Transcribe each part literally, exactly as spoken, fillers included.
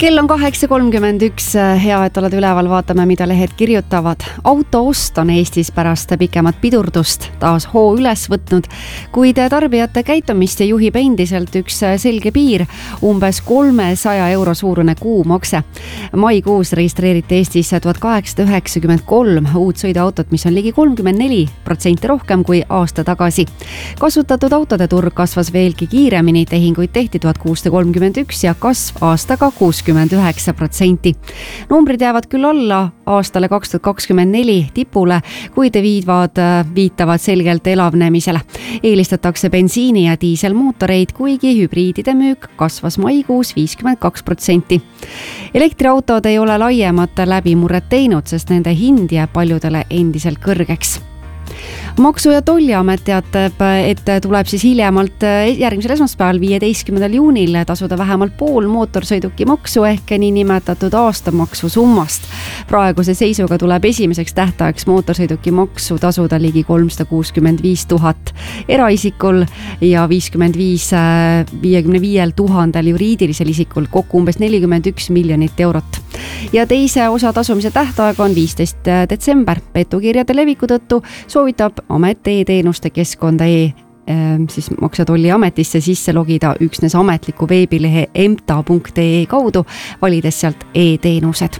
Kell on kaheksa kolmkümmend üks, hea, et oled üleval, vaatame, mida lehed kirjutavad. Auto ost on Eestis pärast pikemat pidurdust taas hoo üles võtnud, kuid tarbijate käitumist juhib endiselt üks selge piir, umbes kolmesaja euro suurune kuumakse. Maikuus registreeriti Eestis tuhat kaheksasada üheksakümmend kolm uut sõiduautot, mis on ligi kolmkümmend neli protsenti rohkem kui aasta tagasi. Kasutatud autode turg kasvas veelgi kiiremini, tehinguid tehti tuhat kuussada kolmkümmend üks ja kasv aastaga kuuskümmend üheksa protsenti. Numbrid jäävad küll alla aastale kaks tuhat kakskümmend neli tipule, kuid viivad, viitavad selgelt elavnemisele. Eelistatakse bensiini ja diiselmootoreid, kuigi hübriidide müük kasvas maikuus viiskümmend kaks protsenti. Elektriautod ei ole laiemat läbimurret teinud, sest nende hind jääb paljudele endiselt kõrgeks. Maksu- ja Tolliamet teatab, et tuleb siis hiljemalt järgmisel esmaspäeval viieteistkümnendal juunil tasuda vähemalt pool mootorsõiduki maksu ehk niinimetatud aastamaksu summast. Praeguse seisuga tuleb esimeseks tähtajaks mootorsõiduki maksu tasuda ligi kolmsada kuuskümmend viis tuhat eraisikul ja viiskümmend viis, viiekümne viiel tuhandel juriidilisel isikul, kokku umbes nelikümmend üks miljonit eurot. Ja teise osa tasumise tähtaeg on viisteist detsember. Petukirjade leviku tõttu soovitab amet e-teenuste keskkonda e siis Maksu- ja Tolliametisse sisse logida üksnes ametliku veebilehe emta punkt ee kaudu, valides sealt e-teenused.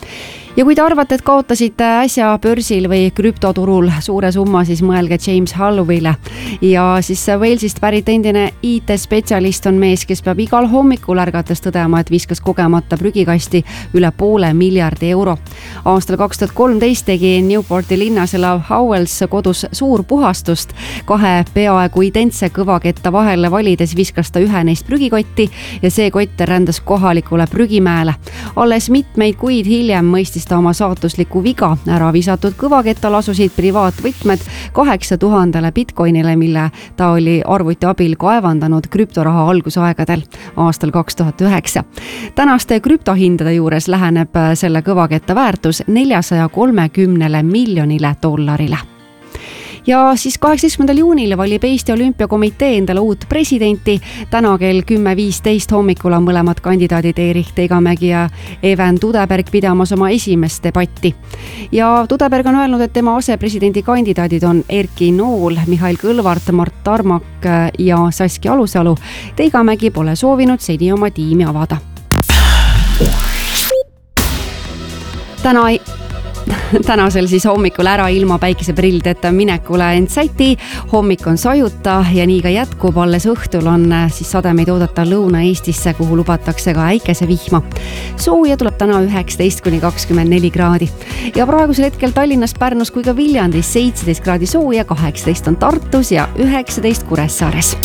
Ja kui te arvate, et kaotasite äsja börsil või krüptoturul suure summa, siis mõelge James Holloway'le. Ja siis Walesist pärit endine I T-spetsialist on mees, kes peab igal hommikul ärgates tõdema, et viskas kogemata prügikasti üle poole miljardi euro. Aastal kaks tuhat kolmteist tegi Newporti linnas elav Howells kodus suur puhastust. Kahe peaaegu identse kõvaketta vahele valides viskas ta ühe neist prügikotti ja see kott rändas kohalikule prügimäele. Alles mitmeid kuid hiljem mõistis ta oma saatusliku viga. Ära visatud kõvakettal asusid privaatvõtmed kaheksa tuhandele bitcoinile, mille ta oli arvuti abil kaevandanud krüptoraha algusaegadel aastal kaks tuhat üheksa. Tänaste krüptohindade juures läheneb selle kõvaketta väärtus neljasaja kolmekümnele miljonile dollarile. Ja siis kaheksateistkümnendal juunil valib Eesti Olümpiakomitee endale uut presidenti. Täna kell kümme viisteist hommikul on mõlemad kandidaadid Erich Teigamägi ja Even Tudeberg pidamas oma esimest debatti. Ja Tudeberg on öelnud, et tema asepresidendi kandidaadid on Erki Nool, Mihhail Kõlvart, Mart Tarmak ja Saskia Alusalu. Teigamägi pole soovinud seni oma tiimi avada. Täna ei Tänasel siis hommikul ära ilma päikeseprillideta minekule end säti, hommik on sajuta ja nii ka jätkub, alles õhtul on siis sademeid oodata Lõuna-Eestisse, kuhu lubatakse ka äikesevihma. Sooja tuleb täna üheksateist kuni kakskümmend neli kraadi ja praegusel hetkel Tallinnas, Pärnus kui ka Viljandis seitseteist kraadi sooja, kaheksateist on Tartus ja üheksateist Kuressaares.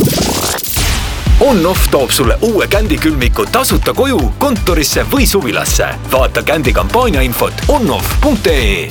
On-Off toob sulle uue Kändi külmiku tasuta koju, kontorisse või suvilasse. Vaata Kändi kampaania infot onoff punkt ee.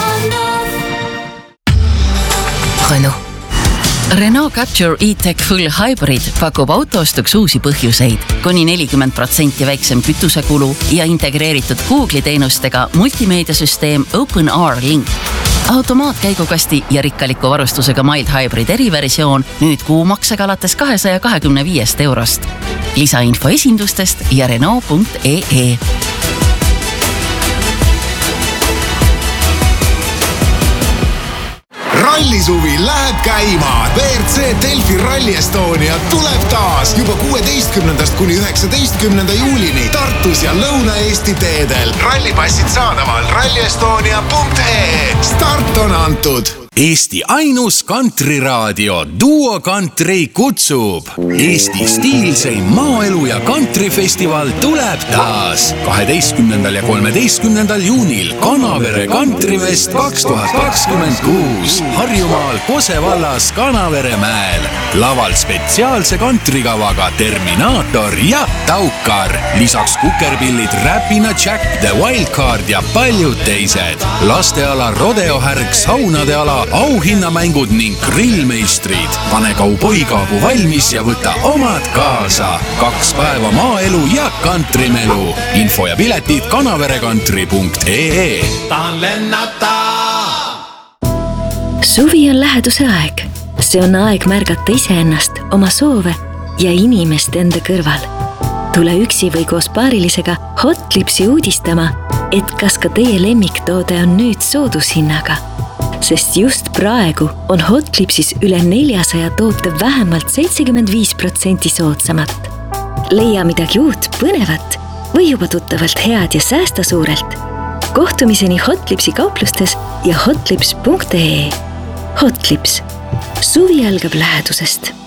Renault. Renault Capture E-Tech Full Hybrid pakub autoostuks uusi põhjuseid, kuni nelikümmend protsenti väiksem kütusekulu ja integreeritud Google'i teenustega multimeediasüsteem OpenR Link. Automaatkäigukasti ja rikkaliku varustusega Mild Hybrid eriversioon nüüd kuumaksega alates kahesaja kahekümne viiest eurost. Lisainfo esindustest ja Renault punkt ee. Rallisuvi läheb käima. B R C Delfi Rally Estonia tuleb taas juba kuueteistkümnendast kuni üheksateistkümnenda juulini Tartus ja Lõuna-Eesti teedel. Rallipassid saadaval rallyestonia punkt ee. Start on antud. Eesti ainus kantriraadio Duo Country kutsub. Eesti stiilseim maaelu ja kantrifestival tuleb taas kaheteistkümnendal ja kolmeteistkümnendal juunil Kanavere Kantrifest kaks tuhat kakskümmend kuus Harjumaal Kose vallas Kanaveremäel. Laval spetsiaalse kantrikavaga Terminaator ja Taukar. Lisaks kukerpillid Räpina Jack, The Wildcard ja paljud teised. Lasteala Rodeohärg, saunade ala, auhinnamängud ning grillmeistrid. Pane kauboikaabu valmis ja võta omad kaasa. Kaks päeva maaelu ja kantrimelu. Info ja piletid kanaverekantri punkt ee. Tahan lennata! Suvi on läheduse aeg. See on aeg märgata iseennast, oma soove ja inimest enda kõrval. Tule üksi või koos paarilisega Hotlipsi uudistama, et kas ka teie lemmiktoode on nüüd soodushinnaga. Sest just praegu on Hotlipsis üle neljasaja toote vähemalt seitsekümmend viis protsenti soodsamat. Leia midagi uut, põnevat või juba tuttavalt head ja säästa suurelt. Kohtumiseni Hotlipsi kauplustes ja hotlips punkt ee. Hotlips. Suvi algab lähedusest.